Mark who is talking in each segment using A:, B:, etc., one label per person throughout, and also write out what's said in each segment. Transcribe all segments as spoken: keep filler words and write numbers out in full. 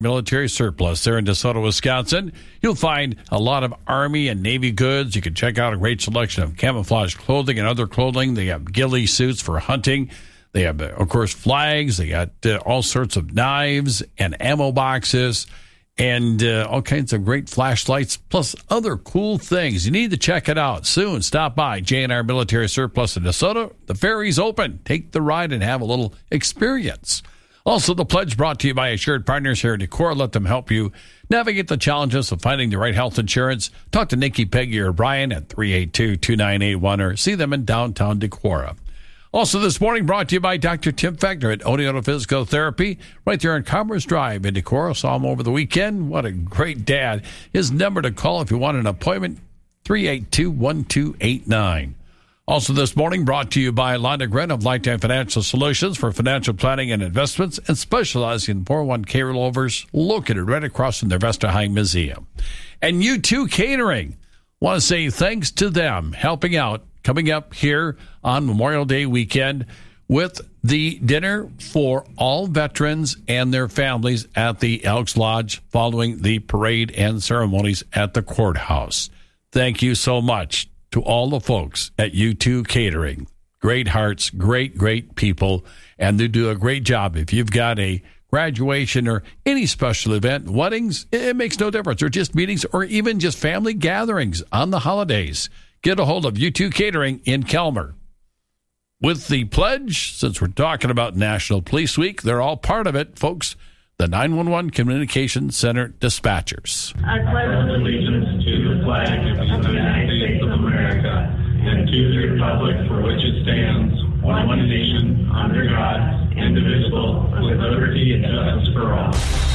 A: Military Surplus there in DeSoto, Wisconsin. You'll find a lot of Army and Navy goods. You can check out a great selection of camouflage clothing and other clothing. They have ghillie suits for hunting. They have, of course, flags. They got uh, all sorts of knives and ammo boxes and uh, all kinds of great flashlights, plus other cool things. You need to check it out soon. Stop by J and R Military Surplus in DeSoto. The ferry's open. Take the ride and have a little experience. Also, the pledge brought to you by Assured Partners here at Decorah. Let them help you navigate the challenges of finding the right health insurance. Talk to Nikki, Peggy, or Brian at three eight two, two nine eight one or see them in downtown Decorah. Also this morning brought to you by Doctor Tim Fechner at Oneonta Physical Therapy, right there on Commerce Drive in Decorah. Saw him over the weekend. What a great dad. His number to call if you want an appointment, three eight two, one two eight nine. Also this morning brought to you by Londa Gren of Lifetime Financial Solutions for financial planning and investments and specializing in four oh one k rollovers, located right across from the Vesterheim Museum. And U two Catering, want to say thanks to them helping out coming up here on Memorial Day weekend with the dinner for all veterans and their families at the Elks Lodge following the parade and ceremonies at the courthouse. Thank you so much to all the folks at U two Catering. Great hearts, great, great people, and they do a great job. If you've got a graduation or any special event, weddings, it makes no difference, or just meetings, or even just family gatherings on the holidays, get a hold of U two Catering in Kelmer. With the pledge, since we're talking about National Police Week, they're all part of it, folks. The nine one one Communications Center dispatchers.
B: I pledge allegiance to the flag of the United States of America and to the republic for which it stands, one nation, under God, indivisible, with liberty and justice for all.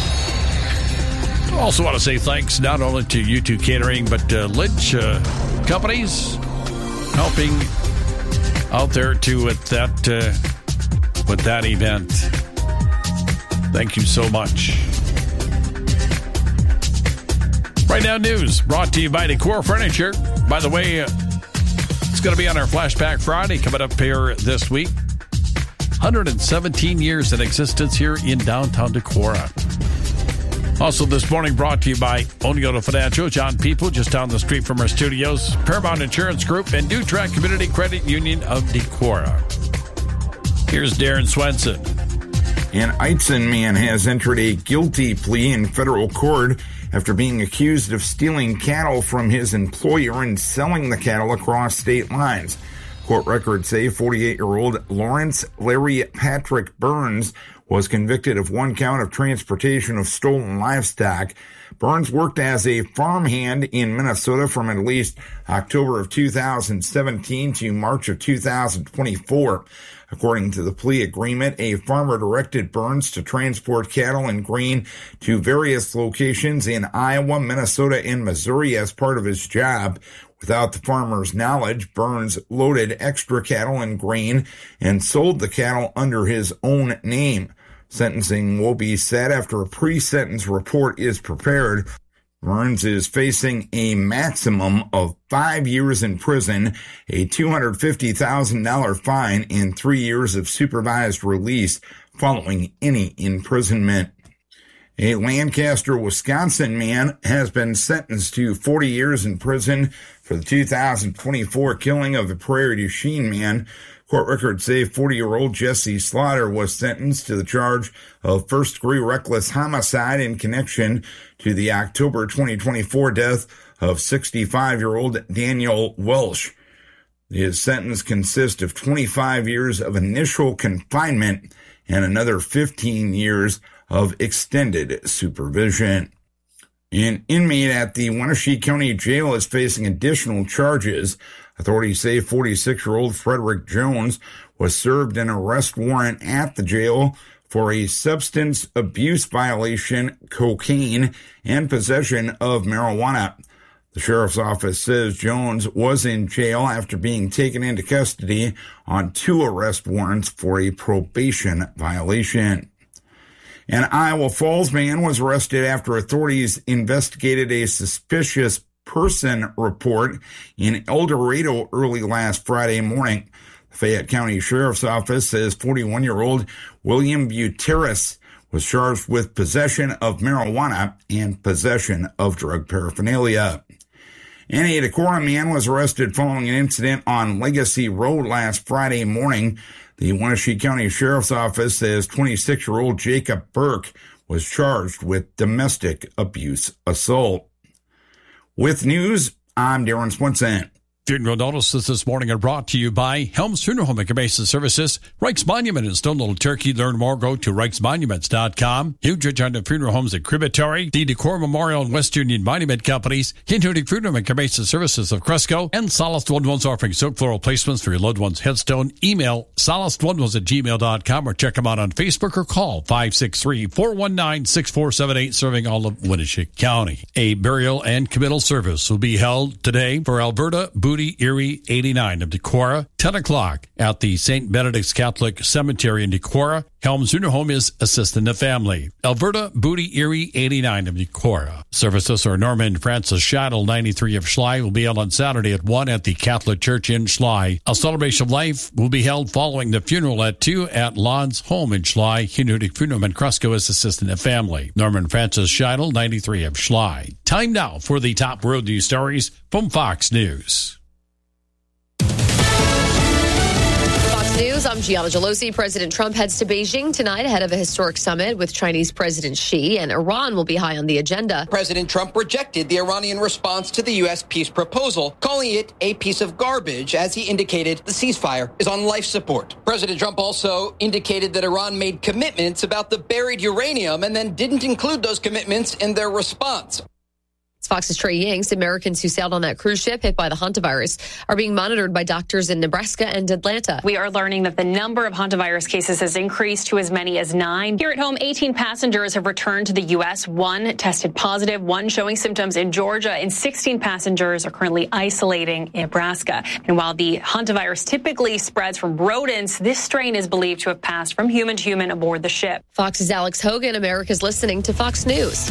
A: I also want to say thanks not only to U two Catering, but uh, Lynch uh, Companies helping out there too at that uh, with that event. Thank you so much. Right Now News brought to you by Decor Furniture. By the way, uh, it's going to be on our Flashback Friday coming up here this week. one hundred seventeen years in existence here in downtown Decorah. Also this morning brought to you by Oneonta Financial, John People, just down the street from our studios, Paramount Insurance Group, and Dutrack Community Credit Union of Decorah. Here's Darren Swenson.
C: An Eitzen man has entered a guilty plea in federal court after being accused of stealing cattle from his employer and selling the cattle across state lines. Court records say forty-eight-year-old Lawrence Larry Patrick Burns was convicted of one count of transportation of stolen livestock. Burns worked as a farmhand in Minnesota from at least October of two thousand seventeen to March of two thousand twenty-four. According to the plea agreement, a farmer directed Burns to transport cattle and grain to various locations in Iowa, Minnesota, and Missouri as part of his job. Without the farmer's knowledge, Burns loaded extra cattle and grain and sold the cattle under his own name. Sentencing will be set after a pre-sentence report is prepared. Burns is facing a maximum of five years in prison, a two hundred fifty thousand dollars fine, and three years of supervised release following any imprisonment. A Lancaster, Wisconsin man has been sentenced to forty years in prison for the two thousand twenty-four killing of a Prairie du Chien man. Court records say forty-year-old Jesse Slaughter was sentenced to the charge of first-degree reckless homicide in connection to the October twenty twenty-four death of sixty-five-year-old Daniel Welsh. His sentence consists of twenty-five years of initial confinement and another fifteen years of extended supervision. An inmate at the Wenatchee County Jail is facing additional charges. Authorities say forty-six-year-old Frederick Jones was served an arrest warrant at the jail for a substance abuse violation, cocaine, and possession of marijuana. The sheriff's office says Jones was in jail after being taken into custody on two arrest warrants for a probation violation. An Iowa Falls man was arrested after authorities investigated a suspicious person report in El Dorado early last Friday morning. The Fayette County Sheriff's Office says forty-one-year-old William Buteris was charged with possession of marijuana and possession of drug paraphernalia. And a Decorah man was arrested following an incident on Legacy Road last Friday morning. The Wenatchee County Sheriff's Office says twenty-six-year-old Jacob Burke was charged with domestic abuse assault. With news, I'm Darren Swinson.
A: Funeral notices this morning are brought to you by Helms Funeral Home and Cremation Services, Reich's Monument in Stone Little Turkey. Learn more, go to reichs monuments dot com. Huge Regina Funeral Homes at Cribatory, the Decorah Memorial and West Union Monument Companies, Hinton Funeral Home and Cremation Services of Cresco, and Solace Loved Ones offering silk floral placements for your loved one's headstone. Email solace loved ones at gmail dot com or check them out on Facebook or call five six three, four one nine, six four seven eight, serving all of Wenatchee County. A burial and committal service will be held today for Alberta Booty Erie eighty-nine of Decorah, ten o'clock at the Saint Benedict's Catholic Cemetery in Decorah. Helms Funeral Home is assisting the family. Alberta Booty Erie eighty-nine of Decorah. Services are Norman Francis Shaddle, ninety-three of Schley, will be held on Saturday at one at the Catholic Church in Schley. A celebration of life will be held following the funeral at two at Lon's home in Schley. Hinton Funeral and Cresco is assisting the family. Norman Francis Shaddle, ninety-three of Schley. Time now for the top world news stories from Fox News.
D: News. I'm Gianna Gelosi. President Trump heads to Beijing tonight ahead of a historic summit with Chinese President Xi, and Iran will be high on the agenda.
E: President Trump rejected the Iranian response to the U S peace proposal, calling it a piece of garbage, as he indicated the ceasefire is on life support. President Trump also indicated that Iran made commitments about the buried uranium and then didn't include those commitments in their response.
D: Fox's Trey Yingst. Americans who sailed on that cruise ship hit by the hantavirus are being monitored by doctors in Nebraska and Atlanta.
F: We are learning that the number of hantavirus cases has increased to as many as nine. Here at home, eighteen passengers have returned to the U S. One tested positive, one showing symptoms in Georgia, and sixteen passengers are currently isolating in Nebraska. And while the hantavirus typically spreads from rodents, this strain is believed to have passed from human to human aboard the ship.
D: Fox's Alex Hogan. America's listening to Fox News.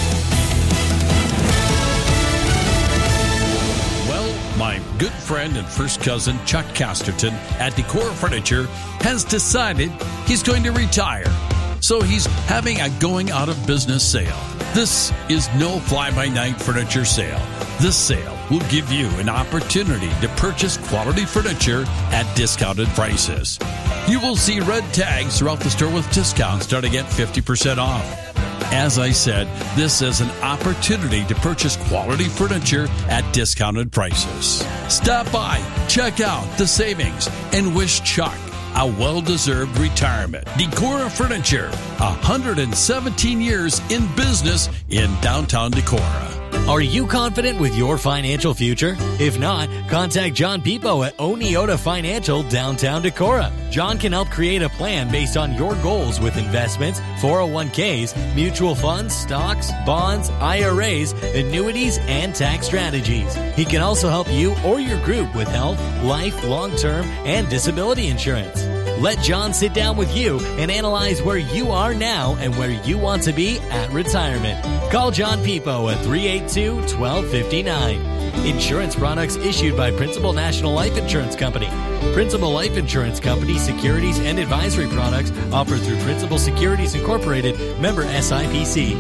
A: My good friend and first cousin, Chuck Casterton, at Decorah Furniture, has decided he's going to retire. So he's having a going out of business sale. This is no fly-by-night furniture sale. This sale will give you an opportunity to purchase quality furniture at discounted prices. You will see red tags throughout the store with discounts starting at fifty percent off. As I said, this is an opportunity to purchase quality furniture at discounted prices. Stop by, check out the savings, and wish Chuck a well-deserved retirement. Decorah Furniture, one hundred seventeen years in business in downtown Decorah.
G: Are you confident with your financial future? If not, contact John Pipo at Oneota Financial, downtown Decorah. John can help create a plan based on your goals with investments, four oh one k's, mutual funds, stocks, bonds, I R As, annuities, and tax strategies. He can also help you or your group with health, life, long-term, and disability insurance. Let John sit down with you and analyze where you are now and where you want to be at retirement. Call John Pipo at three eight two, one two five nine. Insurance products issued by Principal National Life Insurance Company. Principal Life Insurance Company securities and advisory products offered through Principal Securities Incorporated, member S I P C.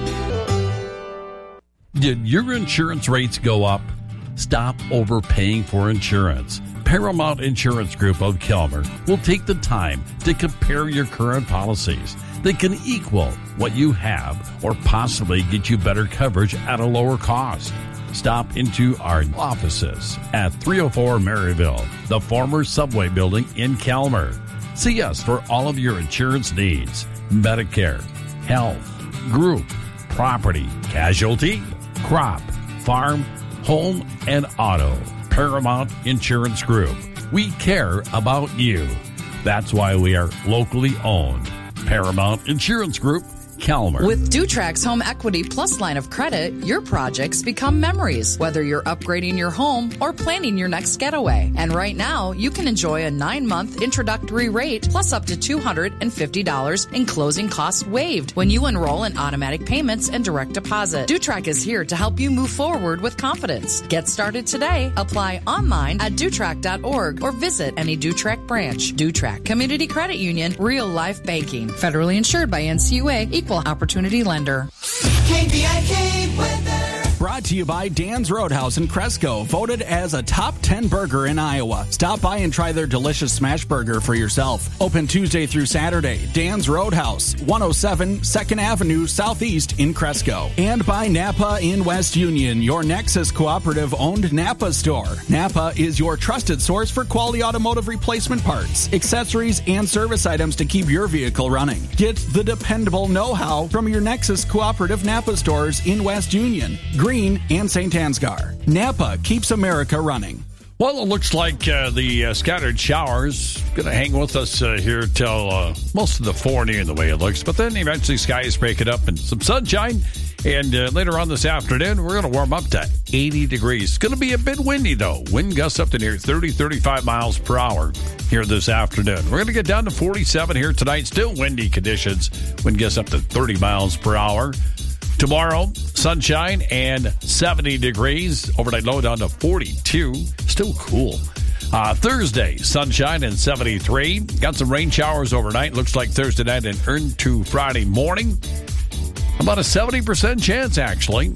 A: Did your insurance rates go up? Stop overpaying for insurance. Paramount Insurance Group of Kelmer will take the time to compare your current policies. They can equal what you have or possibly get you better coverage at a lower cost. Stop into our offices at three oh four Maryville, the former Subway building in Kelmer. See us for all of your insurance needs: Medicare, health, group, property, casualty, crop, farm, home, and auto. Paramount Insurance Group. We care about you. That's why we are locally owned. Paramount Insurance Group, Kelmer.
H: With Dutrax Home Equity Plus line of credit, your projects become memories, whether you're upgrading your home or planning your next getaway. And right now, you can enjoy a nine-month introductory rate plus up to two hundred fifty dollars in closing costs waived when you enroll in automatic payments and direct deposit. Dutrax is here to help you move forward with confidence. Get started today. Apply online at dutrax dot org or visit any Dutrax branch. Dutrax Community Credit Union, real life banking. Federally insured by N C U A, equal Equal Opportunity Lender.
I: K B I K weather.
J: Brought to you by Dan's Roadhouse in Cresco, voted as a top ten burger in Iowa. Stop by and try their delicious smash burger for yourself. Open Tuesday through Saturday. Dan's Roadhouse, one oh seven second Avenue Southeast in Cresco. And by Napa in West Union, your Nexus Cooperative-owned Napa store. Napa is your trusted source for quality automotive replacement parts, accessories, and service items to keep your vehicle running. Get the dependable know-how from your Nexus Cooperative Napa stores in West Union, Green, and Saint Ansgar. Napa keeps America running.
A: Well, it looks like uh, the uh, scattered showers going to hang with us uh, here till uh, most of the forenoon, the way it looks. But then eventually skies break it up and some sunshine. And uh, later on this afternoon, we're going to warm up to eighty degrees. It's going to be a bit windy, though. Wind gusts up to near thirty, thirty-five miles per hour here this afternoon. We're going to get down to forty-seven here tonight. Still windy conditions. Wind gusts up to thirty miles per hour. Tomorrow, sunshine and seventy degrees. Overnight low down to forty-two. Still cool. Uh, Thursday, sunshine and seventy-three. Got some rain showers overnight. Looks like Thursday night and into Friday morning. About a seventy percent chance, actually.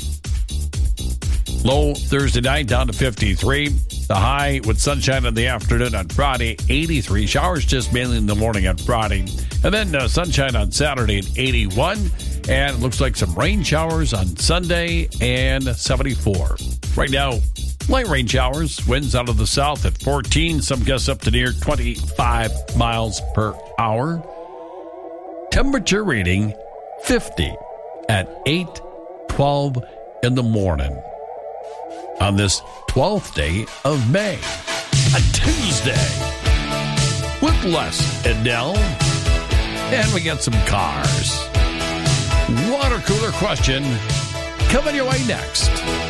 A: Low Thursday night down to fifty-three. The high with sunshine in the afternoon on Friday, eighty-three. Showers just mainly in the morning on Friday. And then uh, sunshine on Saturday at eighty-one. And it looks like some rain showers on Sunday and seventy-four. Right now, light rain showers. Winds out of the south at fourteen. Some gusts up to near twenty-five miles per hour. Temperature reading fifty at eight twelve in the morning. On this twelfth day of May, a Tuesday, with Les and Nell. And we got some cars. Water cooler question coming your way next.